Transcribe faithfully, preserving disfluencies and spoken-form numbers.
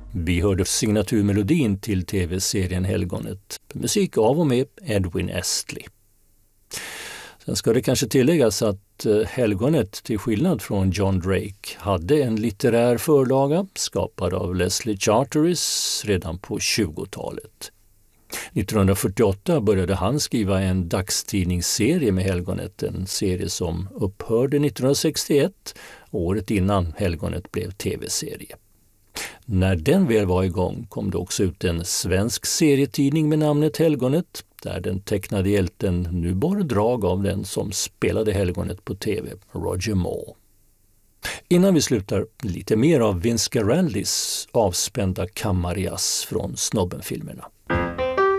Vi hörde signaturmelodin till tv-serien Helgonet. Musik av och med Edwin Estley. Sen ska det kanske tilläggas att Helgonet, till skillnad från John Drake, hade en litterär förlaga skapad av Leslie Charteris redan på tjugotalet. nittonhundrafyrtioåtta började han skriva en dagstidningsserie med Helgonet, en serie som upphörde nittonhundrasextioett, året innan Helgonet blev tv-serie. När den väl var igång kom det också ut en svensk serietidning med namnet Helgonet, där den tecknade hjälten nu bar drag av den som spelade Helgonet på tv, Roger Moore. Innan vi slutar, lite mer av Vince Guaraldi's avspända kammarjazz från Snobben-filmerna.